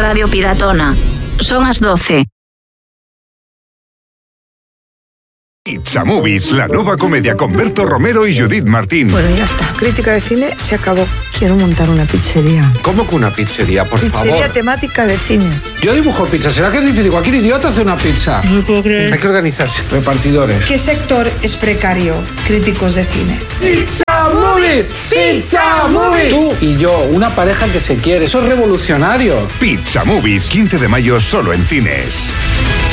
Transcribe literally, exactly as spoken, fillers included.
Radio Piratona. Son as doce. Pizza Movies, la nueva comedia con Berto Romero y Judith Martín. Bueno, ya está. Crítica de cine se acabó. Quiero montar una pizzería. ¿Cómo que una pizzería, por pizzería favor? Pizzería temática de cine. Yo dibujo pizza. ¿Será que es difícil? Cualquier idiota hace una pizza. No puedo creer. Hay que organizarse. Repartidores. ¿Qué sector es precario? Críticos de cine. ¡Pizza Movies! ¡Pizza Movies! Tú y yo, una pareja que se quiere. Eso es revolucionario. Pizza Movies, quince de mayo, solo en cines.